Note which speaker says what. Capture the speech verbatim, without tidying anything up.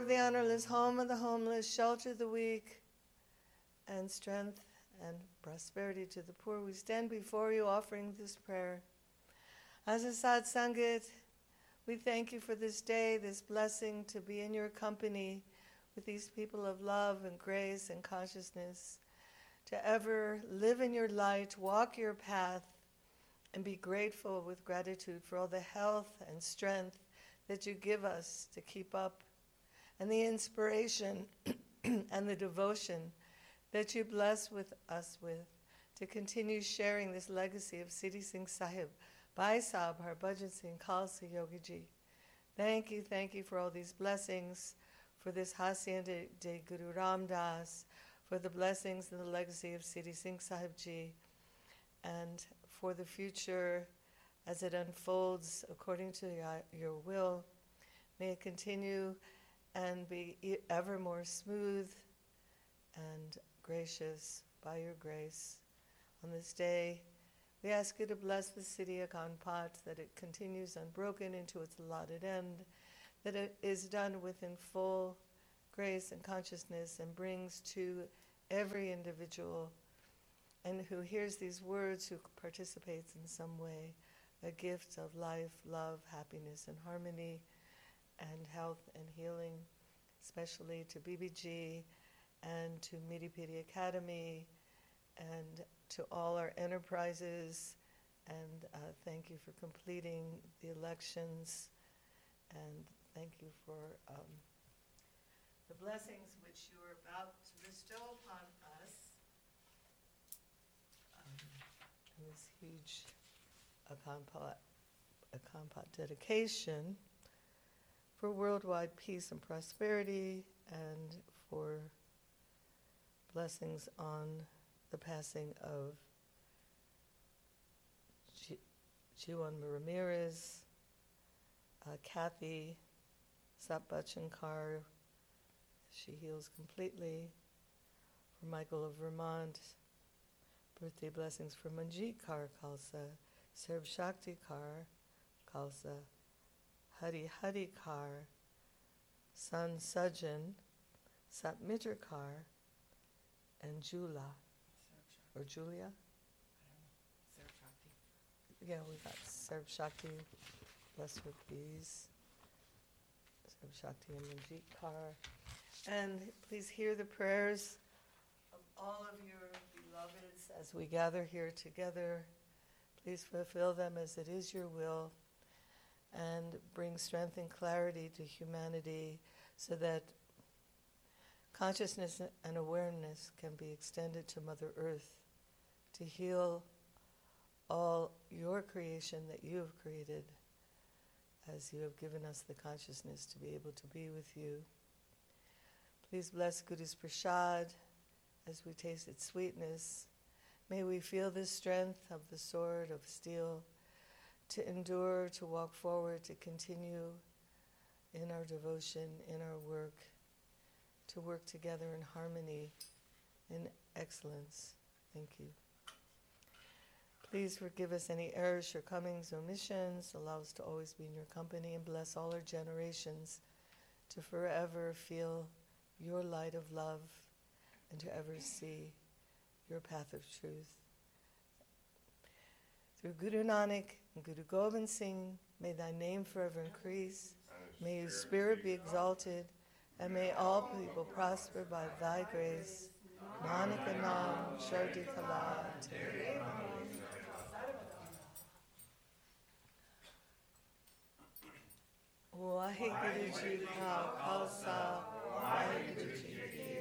Speaker 1: the honorless, home of the homeless, shelter the weak, and strength and prosperity to the poor, we stand before you offering this prayer. As a Sat Sangit, we thank you for this day, this blessing to be in your company with these people of love and grace and consciousness, to ever live in your light, walk your path, and be grateful with gratitude for all the health and strength that you give us to keep up, and the inspiration and the devotion that you bless with us with, to continue sharing this legacy of Siddhi Singh Sahib, Bhai Sahib, Harbhajan Singh, Khalsa Yogi Ji. Thank you, thank you for all these blessings, for this Hacienda de Guru Ram Das, for the blessings and the legacy of Siddhi Singh Sahib Ji, and for the future as it unfolds according to your, your will. May it continue and be ever more smooth and gracious by your grace. On this day, we ask you to bless the city of Kanpat, that it continues unbroken into its allotted end, that it is done within full grace and consciousness, and brings to every individual and who hears these words, who participates in some way, a gift of life, love, happiness, and harmony, and health and healing, especially to B B G and to Midi Pidi Academy and to all our enterprises. And uh, thank you for completing the elections, and thank you for um, the blessings which you are about to bestow upon us um, in this huge Akampat, Akampat dedication for worldwide peace and prosperity, and for blessings on the passing of G- Jiwan Ramirez, uh, Kathy Satbachankar, she heals completely, for Michael of Vermont, birthday blessings for Manjit Kaur Khalsa, Sarv Shakti Kaur Khalsa, Hari Hari Kaur, San Sajan, Satmitra Kaur, and Jula, or Julia?
Speaker 2: Sarv Shakti.
Speaker 1: Yeah, we got Sarv Shakti, bless with these. Sarv Shakti and Manjit Kaur. And please hear the prayers of all of your beloveds as we gather here together. Please fulfill them as it is your will, and bring strength and clarity to humanity so that consciousness and awareness can be extended to Mother Earth to heal all your creation that you have created, as you have given us the consciousness to be able to be with you. Please bless Guru's Prasad as we taste its sweetness. May we feel the strength of the sword of steel to endure, to walk forward, to continue in our devotion, in our work, to work together in harmony, in excellence. Thank you. Please forgive us any errors, shortcomings, omissions. Allow us to always be in your company, and bless all our generations to forever feel your light of love and to ever see your path of truth. Through Guru Nanak and Guru Gobind Singh, may thy name forever increase, may your spirit be exalted, and may all people prosper by thy grace. Nanak Nam Shardi Kala Tere. Waheguru Ji Ka Khalsa, Waheguru Ji Ki